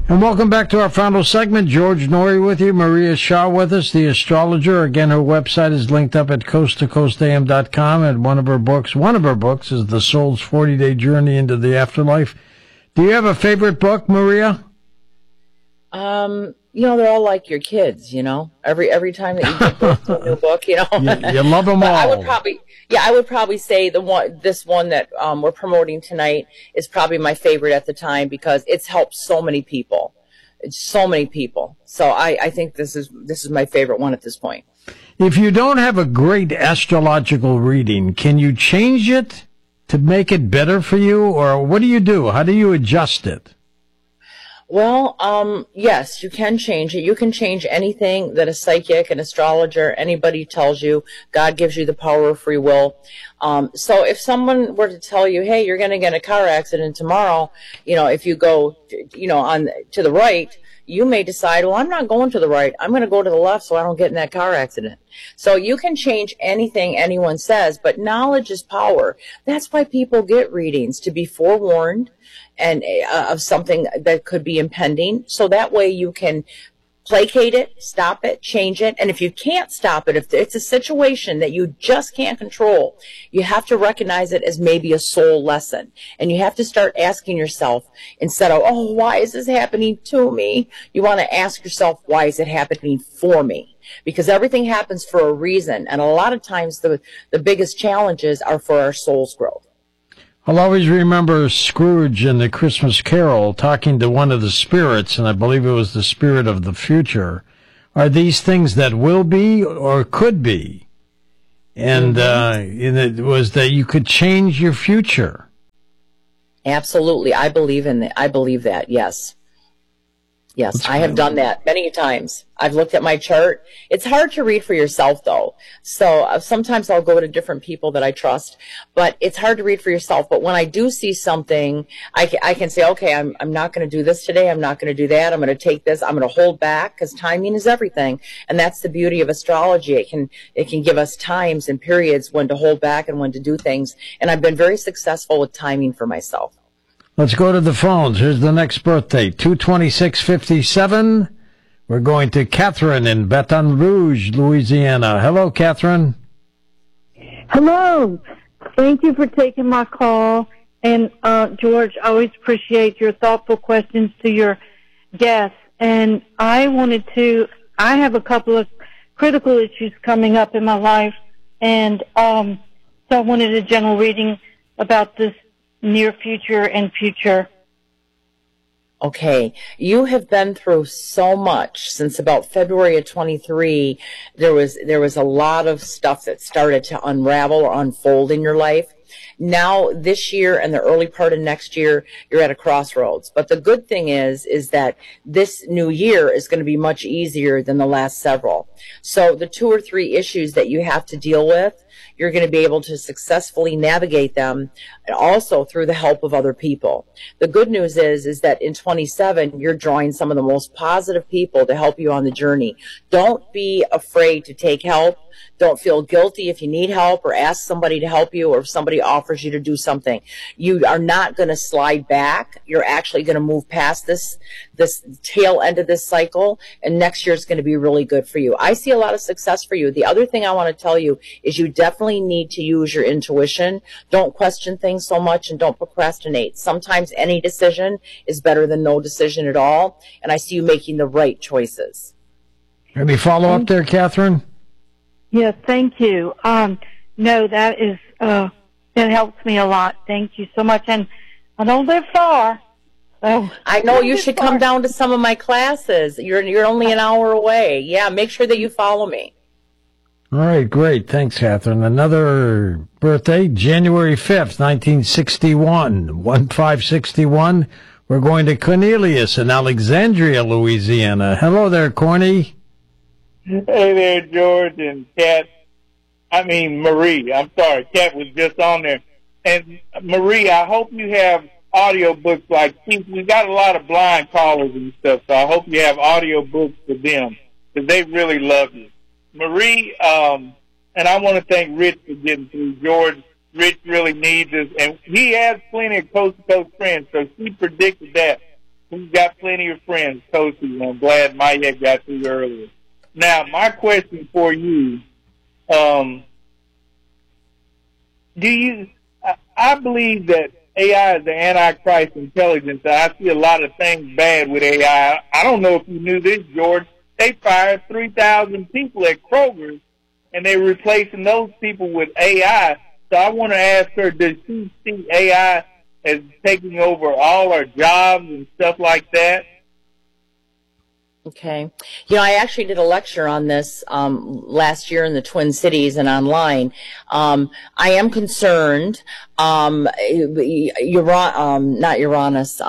And welcome back to our final segment. George Noory with you, Maria Shaw with us, the astrologer. Again, her website is linked up at coasttocoastam.com, and one of her books is The Soul's 40-Day Journey into the Afterlife. Do you have a favorite book, Maria? They're all like your kids, every time that you get to a new book, You love them all. I would probably say this one that we're promoting tonight is probably my favorite at the time because it's helped so many people. So I think this is my favorite one at this point. If you don't have a great astrological reading, can you change it to make it better for you, or what do you do? How do you adjust it? Well, yes, you can change it. You can change anything that a psychic, an astrologer, anybody tells you. God gives you the power of free will. So if someone were to tell you, hey, you're going to get in a car accident tomorrow, if you go, to the right, you may decide, well, I'm not going to the right. I'm going to go to the left so I don't get in that car accident. So you can change anything anyone says, but knowledge is power. That's why people get readings, to be forewarned and of something that could be impending. So that way you can placate it, stop it, change it. And if you can't stop it, if it's a situation that you just can't control, you have to recognize it as maybe a soul lesson. And you have to start asking yourself, instead of, oh, why is this happening to me? You want to ask yourself, why is it happening for me? Because everything happens for a reason. And a lot of times the biggest challenges are for our soul's growth. I'll always remember Scrooge in the Christmas Carol talking to one of the spirits, and I believe it was the spirit of the future. Are these things that will be or could be? And it was that you could change your future. Absolutely. I believe in that. I believe that, yes. Yes, I have done that many times. I've looked at my chart. It's hard to read for yourself, though. So sometimes I'll go to different people that I trust, but it's hard to read for yourself. But when I do see something, I can say, okay, I'm not going to do this today. I'm not going to do that. I'm going to take this. I'm going to hold back because timing is everything. And that's the beauty of astrology. It can give us times and periods when to hold back and when to do things. And I've been very successful with timing for myself. Let's go to the phones. Here's the next birthday, 22657. We're going to Catherine in Baton Rouge, Louisiana. Hello, Catherine. Hello. Thank you for taking my call. And, George, I always appreciate your thoughtful questions to your guests. And I have a couple of critical issues coming up in my life. And so I wanted a general reading about this near future and future. Okay. You have been through so much since about February of 23. There was a lot of stuff that started to unravel or unfold in your life. Now, this year and the early part of next year, you're at a crossroads. But the good thing is that this new year is going to be much easier than the last several. So the 2 or 3 issues that you have to deal with, you're going to be able to successfully navigate them, and also through the help of other people. The good news is that in 27, you're drawing some of the most positive people to help you on the journey. Don't be afraid to take help. Don't feel guilty if you need help or ask somebody to help you, or if somebody offers you to do something. You are not going to slide back. You're actually going to move past this tail end of this cycle, and next year is going to be really good for you. I see a lot of success for you. The other thing I want to tell you is you definitely need to use your intuition. Don't question things so much and don't procrastinate. Sometimes any decision is better than no decision at all, and I see you making the right choices. Any follow-up there, Catherine? Yes, thank you. No, that helps me a lot. Thank you so much. And I don't live far. So I know you should come down to some of my classes. You're only an hour away. Yeah, make sure that you follow me. All right, great. Thanks, Catherine. Another birthday, January 5th, 1961, 1561. We're going to Cornelius in Alexandria, Louisiana. Hello there, Corny. Hey there, George and Marie. I'm sorry, Kat was just on there. And Marie, I hope you have audiobooks we got a lot of blind callers and stuff, so I hope you have audiobooks for them, because they really love you. Marie, and I want to thank Rich for getting through. George, Rich really needs us, and he has plenty of coast-to-coast friends, so she predicted that. We've got plenty of friends, Toasty, and I'm glad Maya got through earlier. Now, my question for you, I believe that AI is the Antichrist intelligence. I see a lot of things bad with AI. I don't know if you knew this, George. They fired 3,000 people at Kroger's, and they're replacing those people with AI. So I want to ask her, does she see AI as taking over all our jobs and stuff like that? Okay. I actually did a lecture on this last year in the Twin Cities and online. I am concerned. Not Uranus.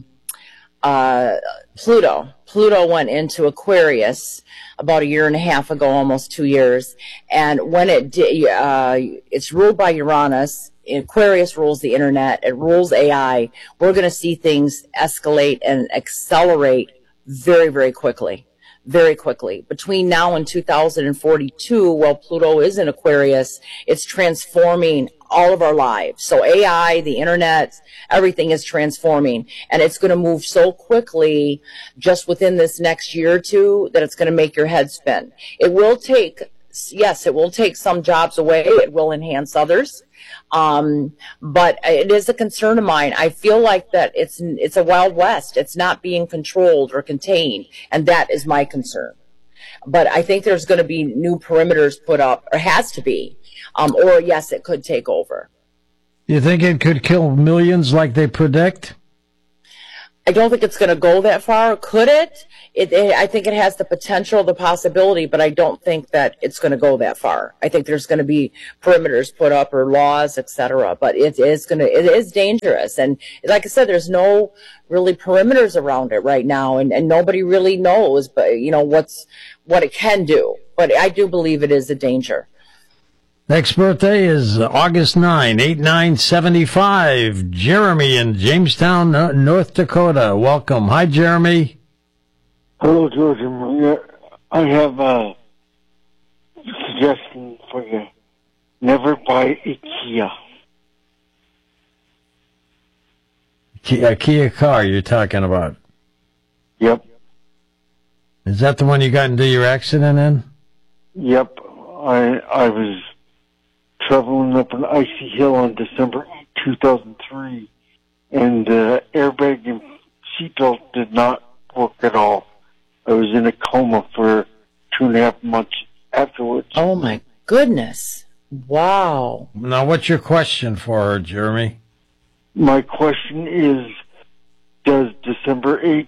Pluto. Pluto went into Aquarius about a year and a half ago, almost 2 years. And when it's ruled by Uranus. Aquarius rules the internet. It rules AI. We're going to see things escalate and accelerate very, very quickly. Very quickly. Between now and 2042, while Pluto is in Aquarius, it's transforming all of our lives. So AI, the internet, everything is transforming. And it's going to move so quickly just within this next year or two that it's going to make your head spin. It will take some jobs away. It will enhance others. But it is a concern of mine. I feel like that it's a Wild West. It's not being controlled or contained, and that is my concern. But I think there's going to be new perimeters put up, or has to be, or yes, it could take over. You think it could kill millions like they predict? I don't think it's going to go that far. Could it? I think it has the potential, the possibility, but I don't think that it's going to go that far. I think there's going to be perimeters put up or laws, etc. But it is dangerous. And like I said, there's no really perimeters around it right now, and nobody really knows, but what it can do. But I do believe it is a danger. Next birthday is August 9, 8975. Jeremy in Jamestown, North Dakota. Welcome. Hi, Jeremy. Hello, George and Maria. I have a suggestion for you. Never buy IKEA. A Kia car you're talking about? Yep. Is that the one you got into your accident in? Yep. I was traveling up an icy hill on December 8, 2003, and the airbag and seatbelt did not work at all. I was in a coma for 2.5 months afterwards. Oh, my goodness. Wow. Now, what's your question for her, Jeremy? My question is, does December 8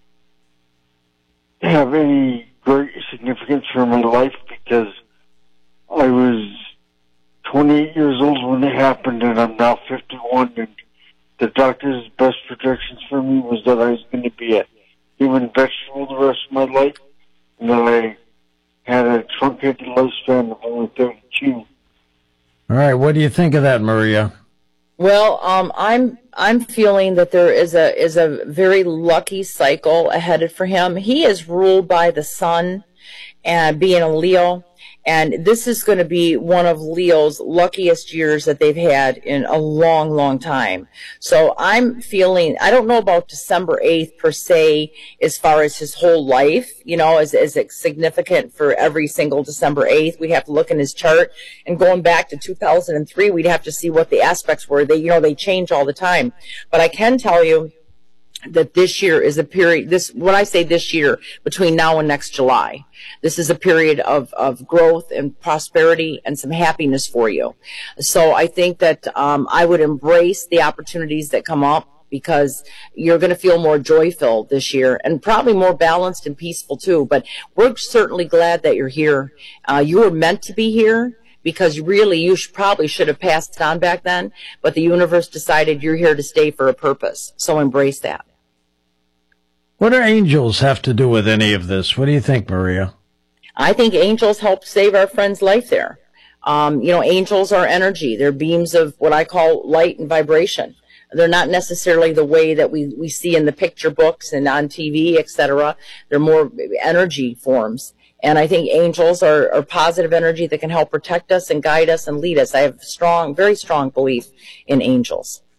have any great significance for my life? Because I was 28 years old when it happened, and I'm now 51, and the doctor's best projections for me was that I was going to be a human vegetable the rest of my life, and that I had a truncated lifespan of only 32. All right, what do you think of that, Maria? Well, I'm feeling that there is a very lucky cycle ahead for him. He is ruled by the sun, and being a Leo. And this is going to be one of Leo's luckiest years that they've had in a long, long time. So I'm feeling, I don't know about December 8th per se, as far as his whole life, is it significant for every single December 8th? We'd have to look in his chart. And going back to 2003, we'd have to see what the aspects were. They change all the time. But I can tell you that this year is a period, when I say this year, between now and next July, this is a period of growth and prosperity and some happiness for you. So I think that I would embrace the opportunities that come up, because you're going to feel more joy-filled this year, and probably more balanced and peaceful too. But we're certainly glad that you're here. You were meant to be here, because really you probably should have passed on back then, but the universe decided you're here to stay for a purpose. So embrace that. What do angels have to do with any of this? What do you think, Maria? I think angels help save our friend's life there. Angels are energy. They're beams of what I call light and vibration. They're not necessarily the way that we see in the picture books and on TV, etc. They're more energy forms. And I think angels are positive energy that can help protect us and guide us and lead us. I have very strong belief in angels.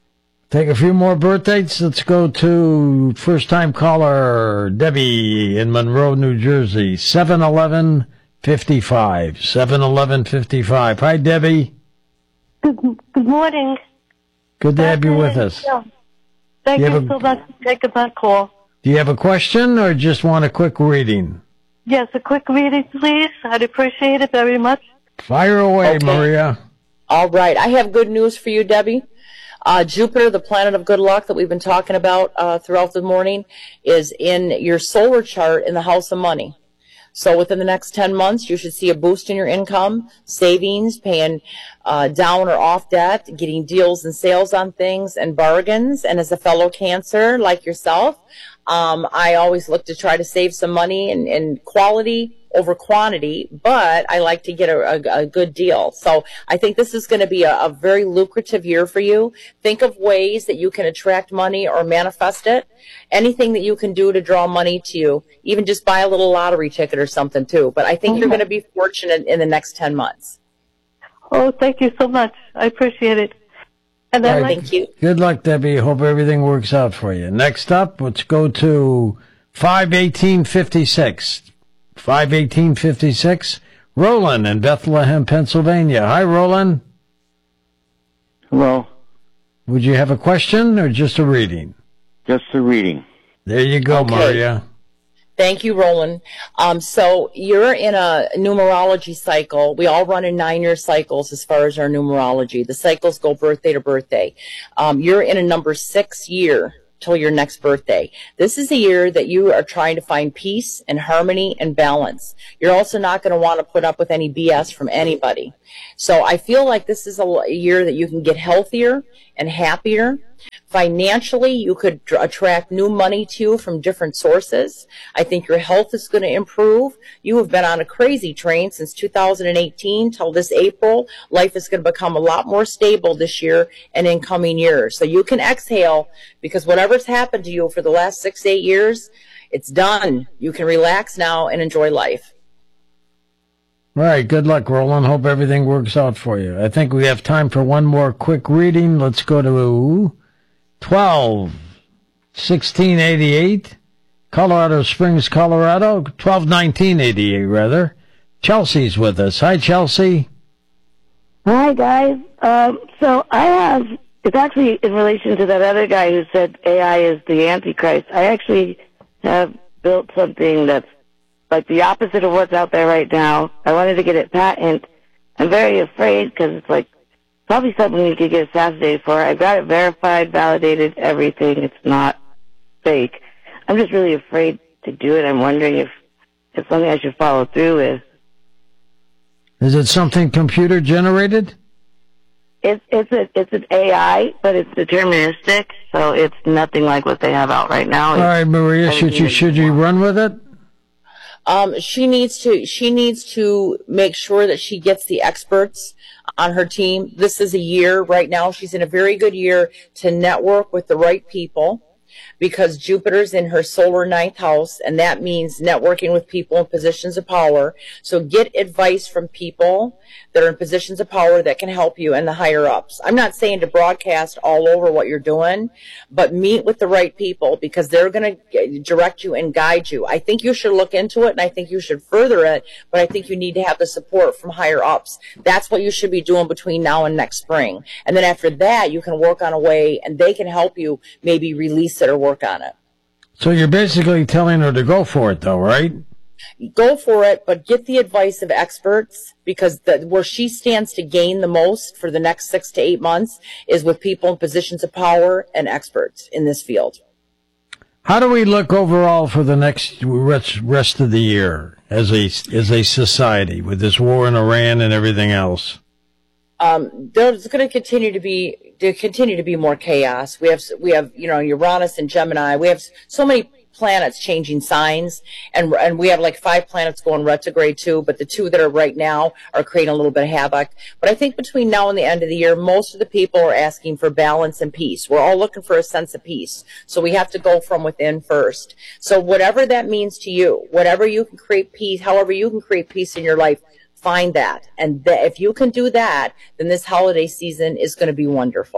Take a few more birthdays. Let's go to first-time caller Debbie in Monroe, New Jersey. 71155. 71155. Hi, Debbie. Good morning. Good to have you with us. Thank you so much for taking my call. Do you have a question or just want a quick reading? Yes, a quick reading, please. I'd appreciate it very much. Fire away, Okay. Maria. All right. I have good news for you, Debbie. Jupiter, the planet of good luck that we've been talking about throughout the morning, is in your solar chart in the house of money. So within the next 10 months, you should see a boost in your income, savings, paying down or off debt, getting deals and sales on things and bargains. And as a fellow Cancer like yourself, I always look to try to save some money and quality over quantity, but I like to get a good deal. So I think this is going to be a very lucrative year for you. Think of ways that you can attract money or manifest it. Anything that you can do to draw money to you, even just buy a little lottery ticket or something too. But I think you're going to be fortunate in the next 10 months. Oh, thank you so much. I appreciate it. And then Thank you. Good luck, Debbie. Hope everything works out for you. Next up, let's go to 51856. 51856. Roland in Bethlehem, Pennsylvania. Hi, Roland. Hello. Would you have a question or just a reading? Just a reading. There you go, Okay. Maria. Thank you, Roland. So you're in a numerology cycle. We all run in 9-year cycles as far as our numerology. The cycles go birthday to birthday. You're in a number 6 year till your next birthday. This is a year that you are trying to find peace and harmony and balance. You're also not going to want to put up with any BS from anybody. So I feel like this is a year that you can get healthier and happier. Financially, you could attract new money to you from different sources. I think your health is going to improve. You have been on a crazy train since 2018 till this April. Life is going to become a lot more stable this year and in coming years. So you can exhale because whatever's happened to you for the last 6 to 8 years, it's done. You can relax now and enjoy life. All right, good luck, Roland. Hope everything works out for you. I think we have time for one more quick reading. Let's go to 12/16/88, Colorado Springs, Colorado. 12/19/88, rather. Chelsea's with us. Hi, Chelsea. Hi, guys. So I have, it's actually in relation to that other guy who said AI is the Antichrist. I actually have built something that's like the opposite of what's out there right now. I wanted to get it patent. I'm very afraid because it's like probably something you could get assassinated for. I got it verified, validated, everything. It's not fake. I'm just really afraid to do it. I'm wondering if it's something I should follow through with. Is it something computer generated? It's an AI, but it's deterministic, so it's nothing like what they have out right now. All right, Maria, should you run with it? She needs to make sure that she gets the experts on her team. This is a year right now. She's in a very good year to network with the right people because Jupiter's in her solar 9th house, and that means networking with people in positions of power. So get advice from people that are in positions of power that can help you and the higher ups. I'm not saying to broadcast all over what you're doing, but meet with the right people because they're going to direct you and guide you. I think you should look into it and I think you should further it, but I think you need to have the support from higher ups. That's what you should be doing between now and next spring. And then after that, you can work on a way and they can help you maybe release it or work on it. So you're basically telling her to go for it, though, right? Go for it, but get the advice of experts because where she stands to gain the most for the next 6 to 8 months is with people in positions of power and experts in this field. How do we look overall for the next rest of the year as a society with this war in Iran and everything else? There's going to continue to be more chaos. We have Uranus and Gemini. We have so many planets changing signs, and we have like 5 planets going retrograde too, but the 2 that are right now are creating a little bit of havoc. But I think between now and the end of the year, most of the people are asking for balance and peace. We're all looking for a sense of peace. So we have to go from within first. So whatever that means to you, whatever you can create peace, however you can create peace in your life, find that. And if you can do that, then this holiday season is going to be wonderful.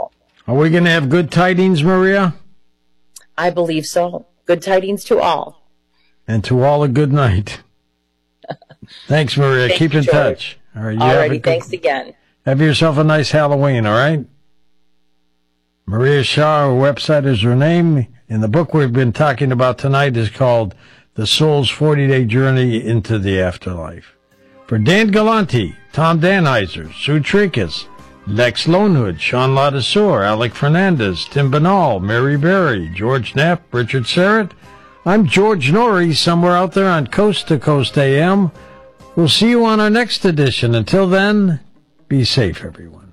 Are we going to have good tidings, Maria? I believe so. Good tidings to all. And to all a good night. Thanks, Maria. Keep in touch. All right. Alrighty, thanks again. Have yourself a nice Halloween, all right? Maria Shaw, her website is her name. And the book we've been talking about tonight is called The Soul's 40-Day Journey into the Afterlife. For Dan Galante, Tom Danheiser, Sue Trickus, Lex Lonehood, Sean Ladesseur, Alec Fernandez, Tim Banal, Mary Berry, George Knapp, Richard Serrett, I'm George Norrie, somewhere out there on Coast to Coast AM. We'll see you on our next edition. Until then, be safe, everyone.